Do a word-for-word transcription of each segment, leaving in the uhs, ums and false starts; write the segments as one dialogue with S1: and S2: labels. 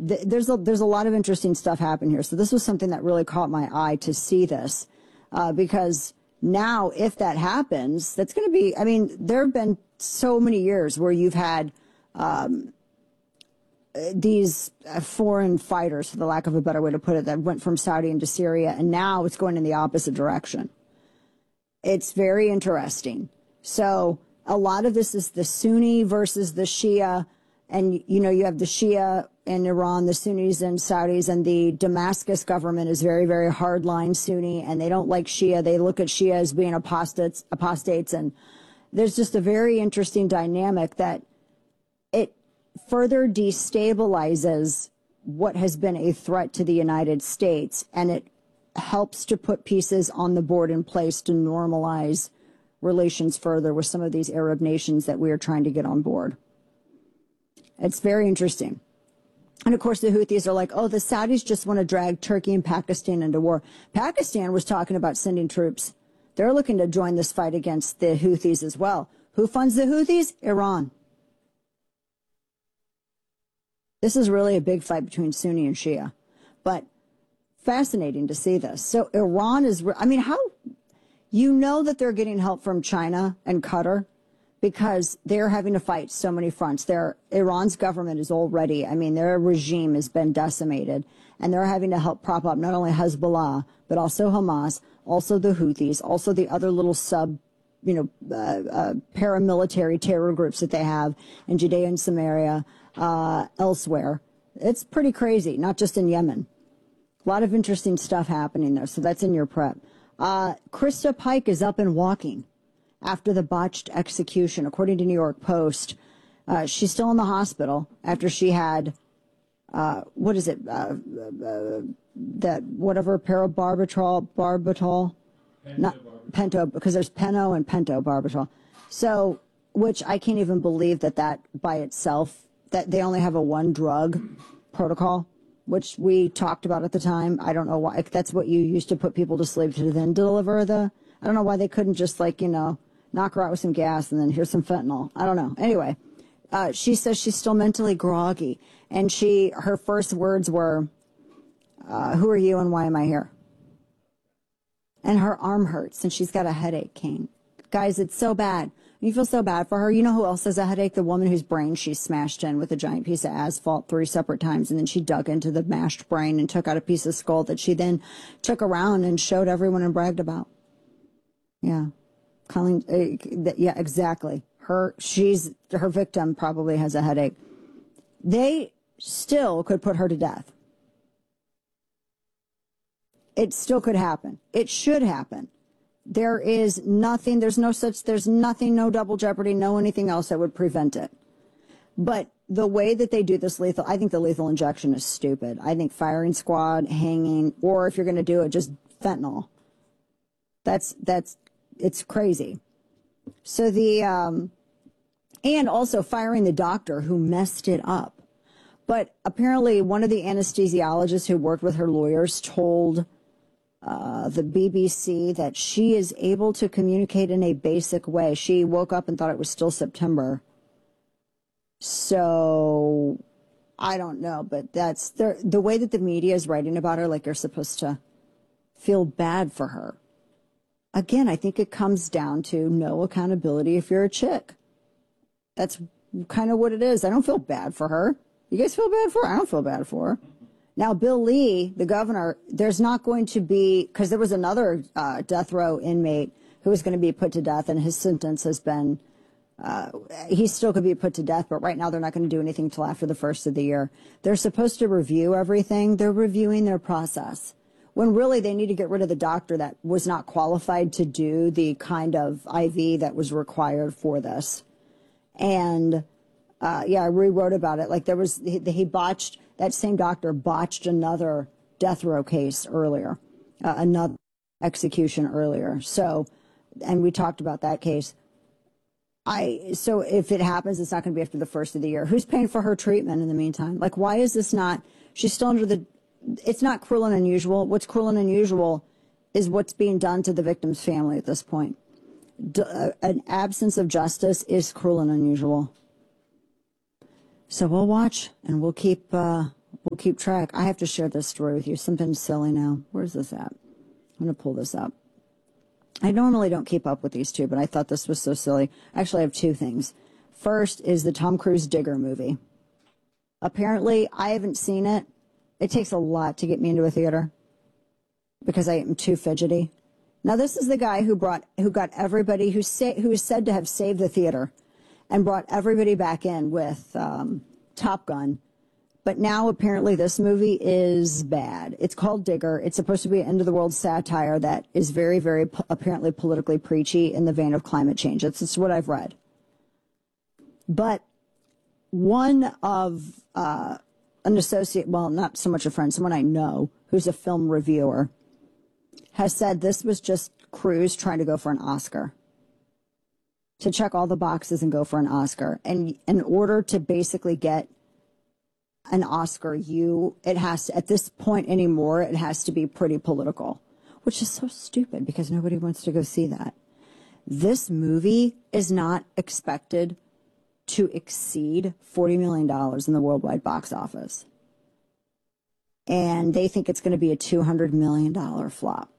S1: th there's a, there's a lot of interesting stuff happening here. So this was something that really caught my eye to see this, uh, because now if that happens, that's going to be, I mean, there have been so many years where you've had um, these uh, foreign fighters, for the lack of a better way to put it, that went from Saudi into Syria, and now it's going in the opposite direction. It's very interesting. So a lot of this is the Sunni versus the Shia. And, you know, you have the Shia in Iran, the Sunnis and Saudis, and the Damascus government is very, very hardline Sunni, and they don't like Shia. They look at Shia as being apostates, apostates. And there's just a very interesting dynamic that it further destabilizes what has been a threat to the United States, and it helps to put pieces on the board in place to normalize relations further with some of these Arab nations that we are trying to get on board. It's very interesting. And of course, the Houthis are like, oh, the Saudis just want to drag Turkey and Pakistan into war. Pakistan was talking about sending troops. They're looking to join this fight against the Houthis as well. Who funds the Houthis? Iran. This is really a big fight between Sunni and Shia. But fascinating to see this. So Iran is, I mean, how, you know that they're getting help from China and Qatar, because they're having to fight so many fronts. Their, Iran's government is already, I mean, their regime has been decimated, and they're having to help prop up not only Hezbollah, but also Hamas, also the Houthis, also the other little sub, you know, uh, uh, paramilitary terror groups that they have in Judea and Samaria, uh, elsewhere. It's pretty crazy, not just in Yemen. A lot of interesting stuff happening there, so that's in your prep. Uh, Krista Pike is up and walking after the botched execution. According to New York Post, uh, she's still in the hospital after she had, uh, what is it, uh, uh, that whatever, parabarbital, barbital, not pento, because there's peno and pentobarbital. So, which I can't even believe that that by itself, that they only have a one drug protocol, which we talked about at the time. I don't know why. That's what you used to put people to sleep to then deliver the, I don't know why they couldn't just, like, you know, knock her out with some gas and then here's some fentanyl. I don't know. Anyway, uh, she says she's still mentally groggy. And she, her first words were, uh, who are you and why am I here? And her arm hurts and she's got a headache, Kane. Guys, it's so bad. You feel so bad for her. You know who else has a headache? The woman whose brain she smashed in with a giant piece of asphalt three separate times, and then she dug into the mashed brain and took out a piece of skull that she then took around and showed everyone and bragged about. Yeah. Colleen, uh, yeah, exactly. Her, she's, her victim probably has a headache. They still could put her to death. It still could happen. It should happen. There is nothing, there's no such, there's nothing, no double jeopardy, no anything else that would prevent it. But the way that they do this lethal, I think the lethal injection is stupid. I think firing squad, hanging, or if you're going to do it, just fentanyl. That's, that's, it's crazy. So the, um, and also firing the doctor who messed it up. But apparently one of the anesthesiologists who worked with her lawyers told uh, the B B C that she is able to communicate in a basic way. She woke up and thought it was still September. So I don't know, but that's the, the way that the media is writing about her, like you're supposed to feel bad for her. Again, I think it comes down to no accountability if you're a chick. That's kind of what it is. I don't feel bad for her. You guys feel bad for her? I don't feel bad for her. Now, Bill Lee, the governor, there's not going to be, because there was another uh, death row inmate who was going to be put to death, and his sentence has been, uh, he still could be put to death, but right now they're not going to do anything until after the first of the year. They're supposed to review everything. They're reviewing their process, when really they need to get rid of the doctor that was not qualified to do the kind of I V that was required for this. And, uh, yeah, I rewrote about it. Like there was, he, he botched, that same doctor botched another death row case earlier, uh, another execution earlier. So, and we talked about that case. I, so if it happens, it's not going to be after the first of the year. Who's paying for her treatment in the meantime? Like, why is this not, she's still under the, it's not cruel and unusual. What's cruel and unusual is what's being done to the victim's family at this point. D uh, an absence of justice is cruel and unusual. So we'll watch and we'll keep, uh, we'll keep track. I have to share this story with you. Something silly now. Where's this at? I'm going to pull this up. I normally don't keep up with these two, but I thought this was so silly. Actually, I have two things. First is the Tom Cruise Digger movie. Apparently, I haven't seen it. It takes a lot to get me into a theater because I am too fidgety. Now, this is the guy who brought, who got everybody, who say, who is said to have saved the theater and brought everybody back in with um, Top Gun. But now apparently this movie is bad. It's called Digger. It's supposed to be an end-of-the-world satire that is very, very po- apparently politically preachy in the vein of climate change. That's just what I've read. But one of uh, an associate, well, not so much a friend, someone I know who's a film reviewer, has said this was just Cruise trying to go for an Oscar, to check all the boxes and go for an Oscar. And in order to basically get an Oscar, you, it has to, at this point anymore, it has to be pretty political, which is so stupid because nobody wants to go see that. This movie is not expected to exceed forty million dollars in the worldwide box office. And they think it's going to be a two hundred million dollars flop.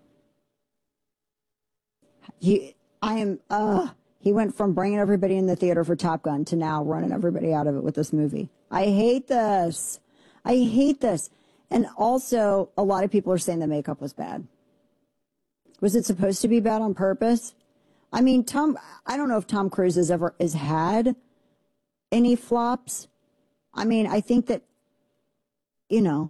S1: He, I am, uh, he went from bringing everybody in the theater for Top Gun to now running everybody out of it with this movie. I hate this. I hate this. And also, a lot of people are saying the makeup was bad. Was it supposed to be bad on purpose? I mean, Tom, I don't know if Tom Cruise has ever has had any flops. I mean, I think that, you know,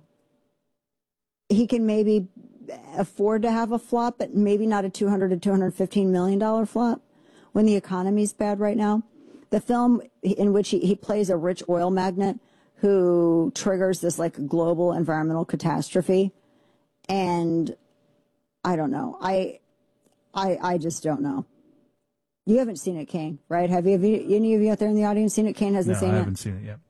S1: he can maybe afford to have a flop, but maybe not a two hundred to two hundred fifteen million dollars flop when the economy's bad right now. The film in which he, he plays a rich oil magnate who triggers this like global environmental catastrophe. And I don't know. I, I, I just don't know. You haven't seen it, Kane, right? Have you, have you, any of you out there in the audience seen it? Kane hasn't
S2: no,
S1: seen it.
S2: I haven't it. seen it yet.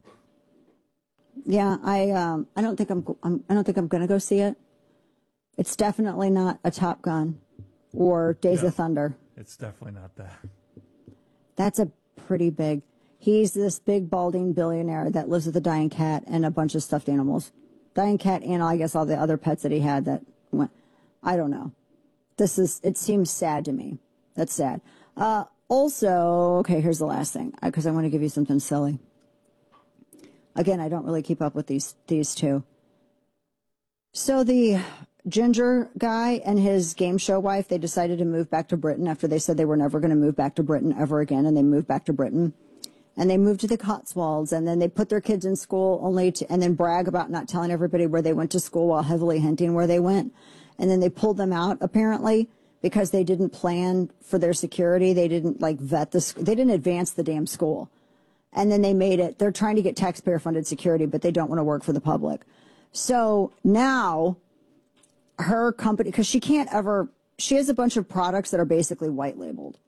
S1: Yeah, I, um, I don't think I'm, I'm I don't think I'm going to go see it. It's definitely not a Top Gun or Days
S2: yeah,
S1: of Thunder.
S2: It's definitely not that.
S1: That's a pretty big. He's this big balding billionaire that lives with a dying cat and a bunch of stuffed animals. Dying cat and I guess all the other pets that he had that went. I don't know. This is, it seems sad to me. That's sad. Uh, also, okay, here's the last thing because I want to give you something silly. Again, I don't really keep up with these, these two. So the Ginger guy and his game show wife, they decided to move back to Britain after they said they were never going to move back to Britain ever again. And they moved back to Britain and they moved to the Cotswolds and then they put their kids in school only to, and then brag about not telling everybody where they went to school while heavily hinting where they went. And then they pulled them out apparently because they didn't plan for their security. They didn't like vet the, they didn't advance the damn school. And then they made it, they're trying to get taxpayer funded security, but they don't want to work for the public. So now her company, because she can't ever, she has a bunch of products that are basically white labeled.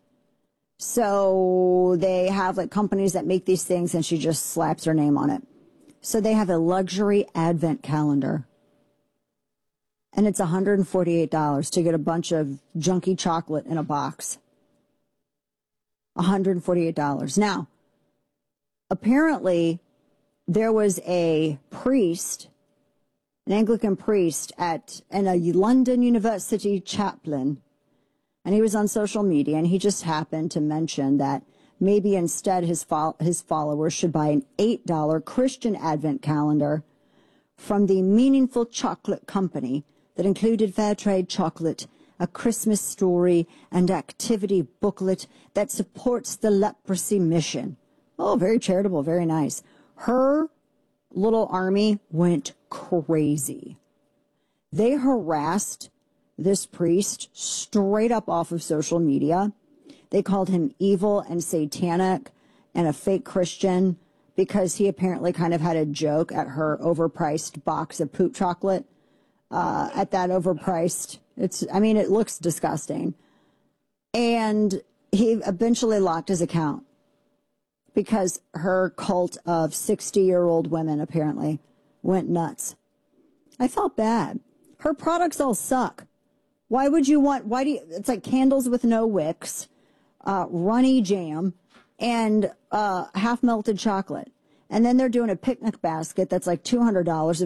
S1: So they have like companies that make these things and she just slaps her name on it. So they have a luxury advent calendar. And it's one hundred forty-eight dollars to get a bunch of junky chocolate in a box. one hundred forty-eight dollars. Now, apparently there was a priest, an Anglican priest at in a London University chaplain, and he was on social media, and he just happened to mention that maybe instead his fo- his followers should buy an eight dollar Christian Advent calendar from the Meaningful Chocolate Company that included fair trade chocolate, a Christmas story, and activity booklet that supports the leprosy mission. Oh, very charitable, very nice. Her little army went crazy. They harassed this priest straight up off of social media. They called him evil and satanic and a fake Christian because he apparently kind of had a joke at her overpriced box of poop chocolate. Uh, at that overpriced, it's, I mean, it looks disgusting. And he eventually locked his account because her cult of sixty-year-old women apparently went nuts. I felt bad. Her products all suck. Why would you want, why do you, it's like candles with no wicks, uh, runny jam, and uh, half-melted chocolate. And then they're doing a picnic basket that's like two hundred dollars.